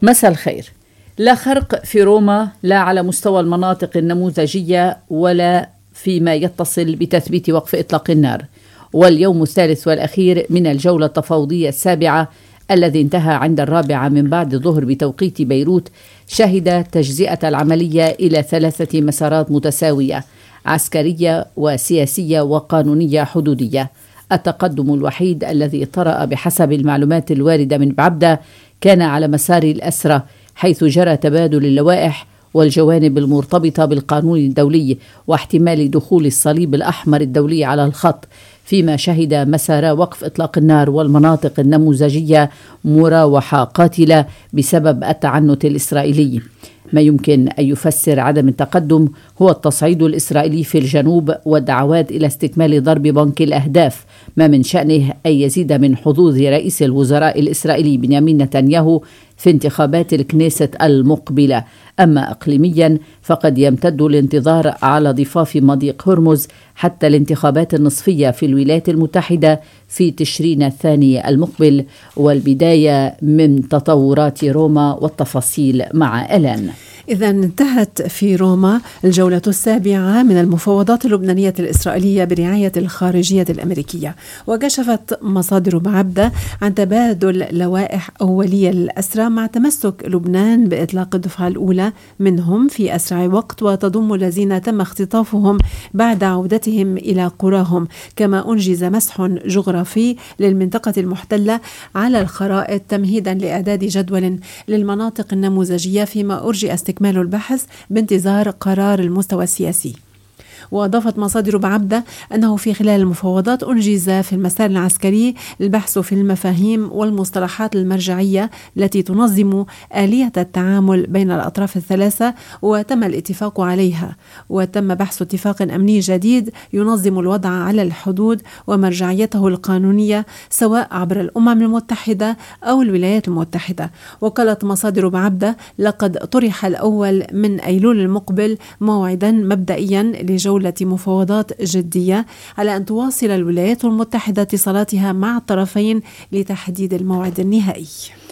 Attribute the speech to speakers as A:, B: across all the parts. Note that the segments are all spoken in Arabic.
A: مساء الخير. لا خرق في روما، لا على مستوى المناطق النموذجية ولا فيما يتصل بتثبيت وقف إطلاق النار. واليوم الثالث والأخير من الجولة التفاوضية السابعة الذي انتهى عند 4 من بعد الظهر بتوقيت بيروت شهد تجزئة العملية إلى 3 مسارات متساوية: عسكرية وسياسية وقانونية حدودية. التقدم الوحيد الذي طرأ بحسب المعلومات الواردة من بعبدة كان على مسار الأسرى، حيث جرى تبادل اللوائح والجوانب المرتبطة بالقانون الدولي واحتمال دخول الصليب الأحمر الدولي على الخط، فيما شهد مسار وقف إطلاق النار والمناطق النموذجية مراوحة قاتلة بسبب التعنت الإسرائيلي. ما يمكن أن يفسر عدم التقدم هو التصعيد الإسرائيلي في الجنوب والدعوات إلى استكمال ضرب بنك الأهداف، ما من شأنه أن يزيد من حظوظ رئيس الوزراء الإسرائيلي بنيامين نتنياهو في انتخابات الكنيست المقبلة. أما إقليميا فقد يمتد الانتظار على ضفاف مضيق هرمز حتى الانتخابات النصفية في الولايات المتحدة في تشرين الثاني المقبل. والبداية من تطورات روما والتفاصيل مع ألان.
B: إذا انتهت في روما الجولة السابعة من المفاوضات اللبنانية الإسرائيلية برعاية الخارجية الأمريكية، وكشفت مصادر بعبدة عن تبادل لوائح أولية للأسرى مع تمسك لبنان بإطلاق الدفعة الأولى منهم في أسرع وقت، وتضم الذين تم اختطافهم بعد عودتهم إلى قراهم. كما أنجز مسح جغرافي للمنطقة المحتلة على الخرائط تمهيدا لإعداد جدول للمناطق النموذجية، فيما أرجئ استكمال البحث بانتظار قرار المستوى السياسي. وأضافت مصادر بعبدة أنه في خلال المفاوضات أنجز في المسار العسكري البحث في المفاهيم والمصطلحات المرجعية التي تنظم آلية التعامل بين الأطراف الثلاثة، وتم الاتفاق عليها. وتم بحث اتفاق أمني جديد ينظم الوضع على الحدود ومرجعيته القانونية سواء عبر الأمم المتحدة أو الولايات المتحدة. وقالت مصادر بعبدة لقد طرح الأول من أيلول المقبل موعدا مبدئيا لجولة مفاوضات جدية، على أن تواصل الولايات المتحدة اتصالاتها مع الطرفين لتحديد الموعد النهائي.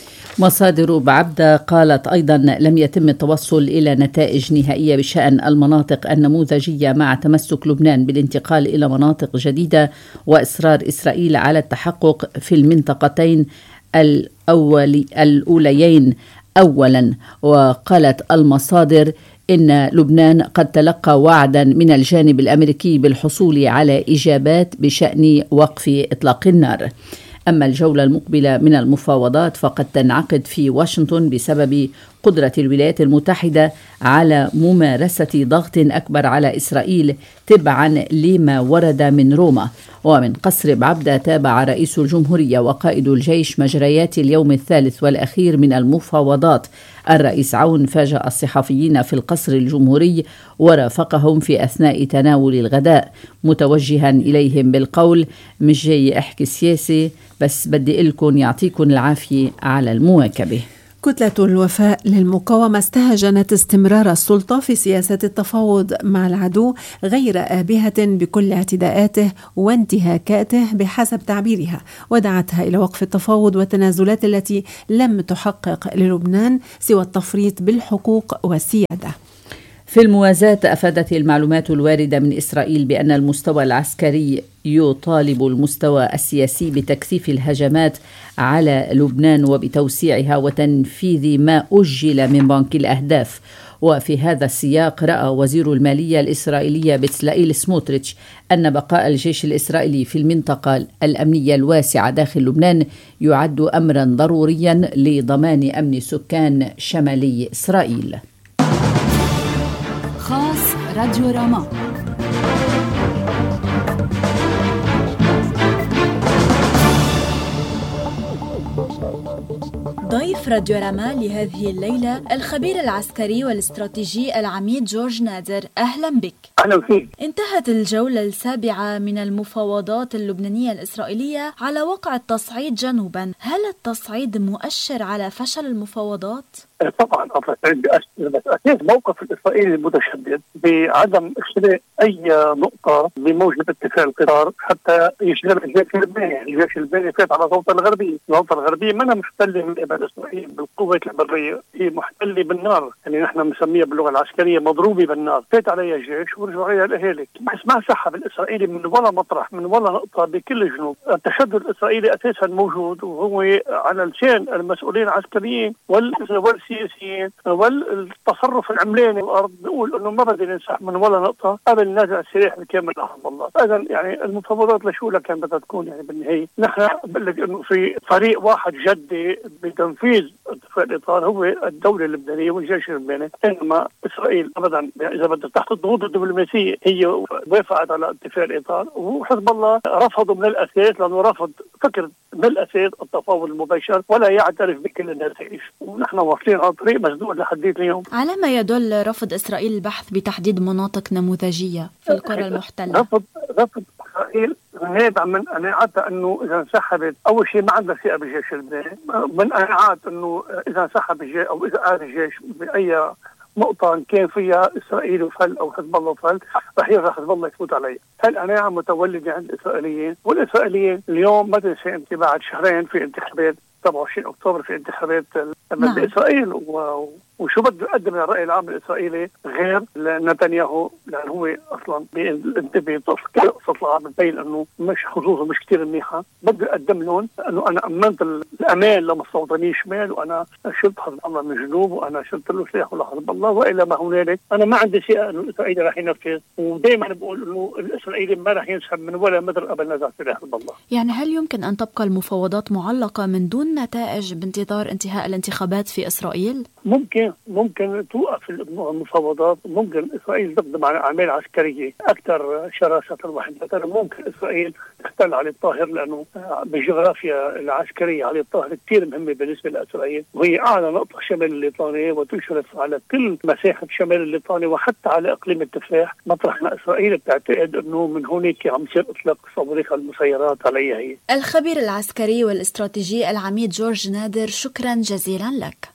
A: مصادر بعبدة قالت أيضا لم يتم التوصل إلى نتائج نهائية بشأن المناطق النموذجية، مع تمسك لبنان بالانتقال إلى مناطق جديدة وإصرار إسرائيل على التحقق في المنطقتين الأوليين أولا. وقالت المصادر إن لبنان قد تلقى وعدا من الجانب الأمريكي بالحصول على إجابات بشأن وقف إطلاق النار. أما الجولة المقبلة من المفاوضات فقد تنعقد في واشنطن بسبب قدرة الولايات المتحدة على ممارسة ضغط أكبر على إسرائيل تبعا لما ورد من روما. ومن قصر بعبدة تابع رئيس الجمهورية وقائد الجيش مجريات اليوم الثالث والأخير من المفاوضات. الرئيس عون فاجأ الصحفيين في القصر الجمهوري ورافقهم في أثناء تناول الغداء، متوجها إليهم بالقول: مش جاي أحكي سياسي، بس بدي إلكن يعطيكن العافية على المواكبة.
B: كتلة الوفاء للمقاومة استهجنت استمرار السلطة في سياسة التفاوض مع العدو غير آبهة بكل اعتداءاته وانتهاكاته بحسب تعبيرها، ودعتها إلى وقف التفاوض والتنازلات التي لم تحقق للبنان سوى التفريط بالحقوق والسيادة.
A: في الموازاة أفادت المعلومات الواردة من إسرائيل بأن المستوى العسكري يطالب المستوى السياسي بتكثيف الهجمات على لبنان وبتوسيعها وتنفيذ ما أجل من بنك الأهداف. وفي هذا السياق رأى وزير المالية الإسرائيلية بتسلائيل سموتريتش أن بقاء الجيش الإسرائيلي في المنطقة الأمنية الواسعة داخل لبنان يعد أمرا ضروريا لضمان أمن سكان شمالي إسرائيل.
C: خاص راديو راما. ضيف راديو راما لهذه الليلة الخبير العسكري والاستراتيجي العميد جورج نادر. أهلا بك.
D: أهلا فيك.
C: انتهت الجولة السابعة من المفاوضات اللبنانية الإسرائيلية على وقع التصعيد جنوبا. هل التصعيد مؤشر على فشل المفاوضات؟
D: طبعا إسرائيل بيأثر، بس أكيد موقف الإسرائيلي المتشدد بعدم اشتراك أي نقطة بموجب اتفاق القطار حتى يشغل الجيش اللبناني. الجيش اللبناني فات على الضفة الغربية، الضفة الغربية ما محتلة من قبل إسرائيل بالقوات البرية، هي محتلة بالنار، يعني نحن بنسميها باللغة العسكرية مضروبة بالنار. فات عليها الجيش ورجعوا عليها الأهالي، بس ما سحب الإسرائيلي من ولا مطرح من ولا نقطة بكل الجنوب. التشدد الإسرائيلي أساسا موجود، وهو على لسان المسؤولين العسكريين والسياسيين والتصرف العملاني الأرض، بيقول إنه ما بدنا ننسحب من ولا نقطة قبل نزع السلاح بالكامل على حزب الله. إذا يعني المفاوضات لشو كان بدها تكون يعني بالنهاية؟ نحن بقول لك إنه في طريق واحد جدي بتنفيذ اتفاق الإطار هو الدولة اللبنانية والجيش اللبناني، إنما إسرائيل أبدا إذا بدها تحت الضغوط الدبلوماسية هي وافقت على اتفاق الإطار، وحزب الله رفضه من الأساس لأنه رفض فكرة من الأساس التفاوض المباشر ولا يعترف بكل النتائج، ونحن واصلين على طريق مسدود لحد اليوم.
C: على ما يدل رفض إسرائيل البحث بتحديد مناطق نموذجية في القرى المحتلة؟
D: رفض إسرائيل نابع من قناعات انه اذا انسحبت، اول شيء ما عندها ثقه بالجيش اللبناني، من قناعات انه اذا انسحب الجيش او اذا قاد الجيش باي نقطة إن كان فيها إسرائيل وفل أو حزب الله وفل رح يرجع حزب الله يفوت عليه. هالقناعة متولدة عند الإسرائيليين، والإسرائيليين اليوم ما تنسى أنت بعد شهرين في انتخابات 27 أكتوبر في انتخابات بإسرائيل، وشو بده يقدم للرأي العام الإسرائيلي غير نتنياهو، لأن هو أصلا بقصة العام بتبين أنه مش حظوظه مش كتير منيحة، بده يقدم لهم أنه أنا أمنت الأمان لمستوطني شمال، وأنا شلت حزب الله من جنوب، وأنا شلت له سلاح لحزب الله وإلى ما هنالك. أنا ما عندي ثقة أنه الإسرائيلي رح ينفذ، ودائما بقول أنه الإسرائيلي ما رح ينسحب من ولا مدر قبل نزع سلاح حزب الله.
C: يعني هل يمكن أن تبقى المفاوضات معلقة من دون نتائج بانتظار انتهاء الانتخابات في إسرائيل؟
D: ممكن توقف المفاوضات، ممكن إسرائيل تقدم على أعمال عسكرية أكثر شراسة وحدة. ممكن إسرائيل تحتل علي الطاهر، لأنه بالجغرافيا العسكرية علي الطاهر كثير مهمة بالنسبة لإسرائيل، وهي أعلى نقطة شمال الليطاني وتشرف على كل مساحة شمال الليطاني وحتى على إقليم التفاح، مطرح ما إسرائيل بتعتقد أنه من هونيك عم يصير إطلاق صواريخ المسيرات عليها هي.
C: الخبير العسكري والاستراتيجي العميد جورج نادر، شكرا جزيلا لك.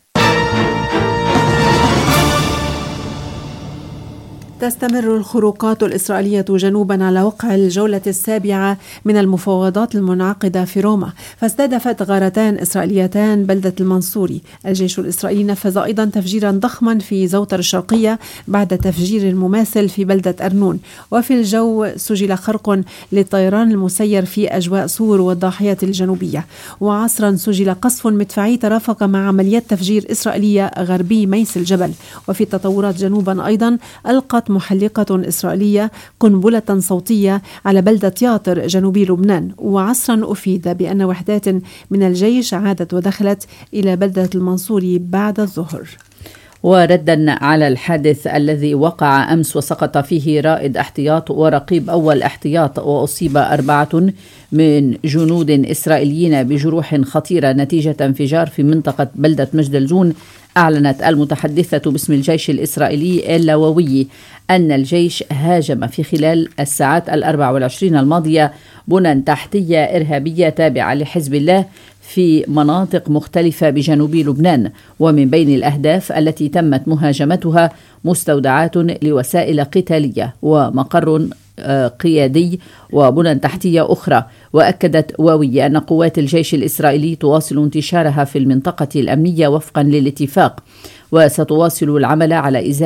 B: تستمر الخروقات الإسرائيلية جنوبا على وقع الجولة السابعة من المفاوضات المنعقدة في روما، فاستهدفت غارتان إسرائيليتان بلدة المنصوري. الجيش الإسرائيلي نفذ أيضا تفجيرا ضخما في زوطر الشرقية بعد تفجير مماثل في بلدة أرنون. وفي الجو سجل خرق للطيران المسير في أجواء سور والضاحية الجنوبية. وعصرا سجل قصف مدفعي ترافق مع عمليات تفجير إسرائيلية غربي ميس الجبل. وفي التطورات جنوبا أيضا ألقت محلقة إسرائيلية قنبلة صوتية على بلدة ياطر جنوبي لبنان. وعصرا أفيد بأن وحدات من الجيش عادت ودخلت إلى بلدة المنصوري بعد الظهر.
A: وردا على الحادث الذي وقع أمس وسقط فيه رائد احتياط ورقيب أول احتياط، وأصيب 4 من جنود إسرائيليين بجروح خطيرة نتيجة انفجار في منطقة بلدة مجدلزون، أعلنت المتحدثة باسم الجيش الإسرائيلي اللواوي أن الجيش هاجم في خلال الساعات 24 الماضية بنى تحتية إرهابية تابعة لحزب الله في مناطق مختلفة بجنوب لبنان. ومن بين الأهداف التي تمت مهاجمتها مستودعات لوسائل قتالية ومقر قيادي وبنى تحتية أخرى. وأكدت واوي أن قوات الجيش الإسرائيلي تواصل انتشارها في المنطقة الأمنية وفقا للاتفاق، وستواصل العمل على إزالة